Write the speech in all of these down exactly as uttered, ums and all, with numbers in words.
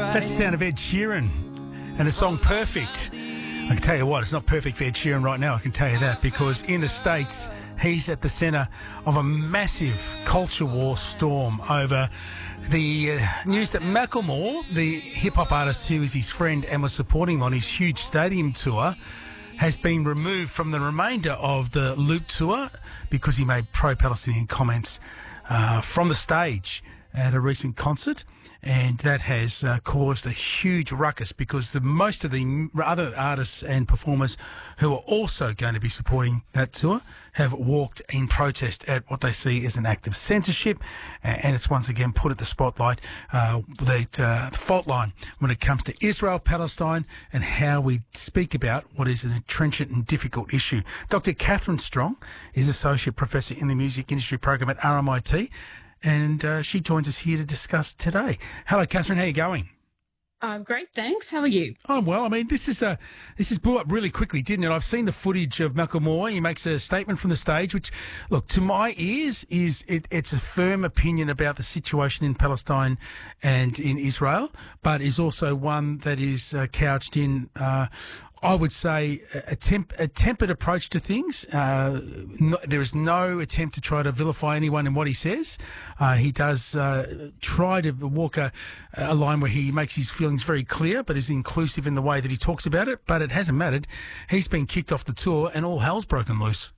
That's the sound of Ed Sheeran and the song Perfect. I can tell you what, it's not perfect for Ed Sheeran right now, I can tell you that, because in the States, he's at the centre of a massive culture war storm over the uh, news that Macklemore, the hip-hop artist who is his friend and was supporting him on his huge stadium tour, has been removed from the remainder of the Loop tour because he made pro-Palestinian comments uh, from the stage at a recent concert, and that has uh, caused a huge ruckus because the most of the other artists and performers who are also going to be supporting that tour have walked in protest at what they see as an act of censorship, and it's once again put at the spotlight uh, that uh, fault line when it comes to Israel, Palestine, and how we speak about what is an trenchant and difficult issue. Doctor Catherine Strong is Associate Professor in the Music Industry Program at R M I T, and uh, she joins us here to discuss today. Hello, Catherine. How are you going? Uh, great, thanks. How are you? Oh, well, I mean, this is a this has blew up really quickly, didn't it? I've seen the footage of Macklemore. He makes a statement from the stage, which, look, to my ears, is it, it's a firm opinion about the situation in Palestine and in Israel, but is also one that is uh, couched in uh, I would say a, temp, a tempered approach to things. Uh, no, there is no attempt to try to vilify anyone in what he says. Uh, he does uh, try to walk a, a line where he makes his feelings very clear, but is inclusive in the way that he talks about it. But it hasn't mattered. He's been kicked off the tour and all hell's broken loose.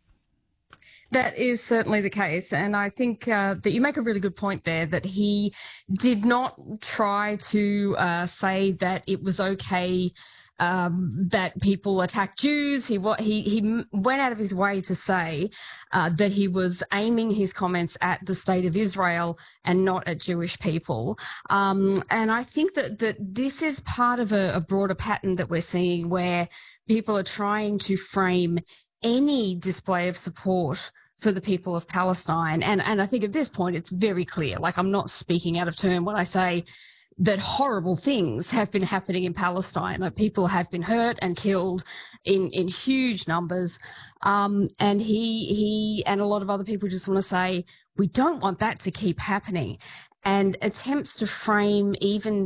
That is certainly the case. And I think uh, that you make a really good point there, that he did not try to uh, say that it was okay Um, that people attack Jews. He he he went out of his way to say uh, that he was aiming his comments at the state of Israel and not at Jewish people. Um, and I think that, that this is part of a, a broader pattern that we're seeing, where people are trying to frame any display of support for the people of Palestine. And, and I think at this point it's very clear, like, I'm not speaking out of turn when I say that horrible things have been happening in Palestine. Like, people have been hurt and killed in, in huge numbers. Um, and he, he and a lot of other people just want to say, we don't want that to keep happening. And attempts to frame even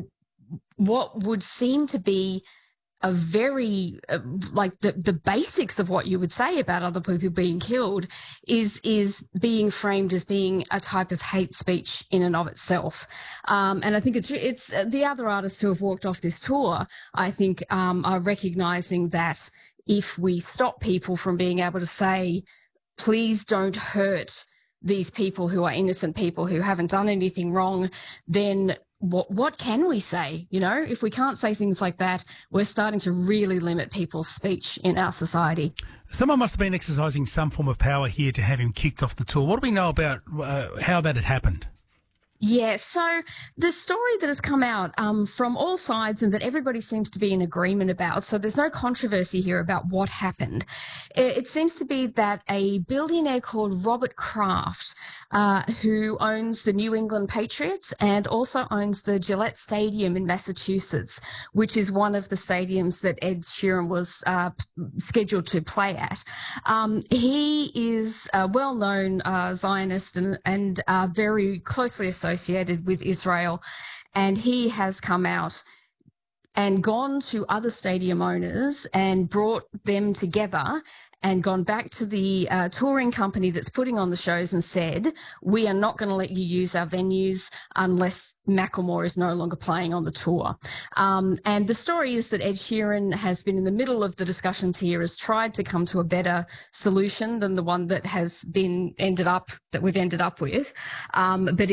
what would seem to be a very, uh, like the, the basics of what you would say about other people being killed is is being framed as being a type of hate speech in and of itself. Um, and I think it's it's uh, the other artists who have walked off this tour, I think, um, are recognising that if we stop people from being able to say, please don't hurt these people who are innocent people who haven't done anything wrong, then What what can we say? You know, if we can't say things like that, we're starting to really limit people's speech in our society. Someone must have been exercising some form of power here to have him kicked off the tour. What do we know about uh, how that had happened? Yeah, so the story that has come out um, from all sides and that everybody seems to be in agreement about, so there's no controversy here about what happened. It, it seems to be that a billionaire called Robert Kraft, uh, who owns the New England Patriots and also owns the Gillette Stadium in Massachusetts, which is one of the stadiums that Ed Sheeran was uh, scheduled to play at. Um, he is a well-known uh, Zionist and, and uh, very closely associated associated with Israel, and he has come out and gone to other stadium owners and brought them together and gone back to the uh, touring company that's putting on the shows and said, we are not going to let you use our venues unless Macklemore is no longer playing on the tour. Um, and the story is that Ed Sheeran has been in the middle of the discussions here, has tried to come to a better solution than the one that has been ended up, that we've ended up with. Um, but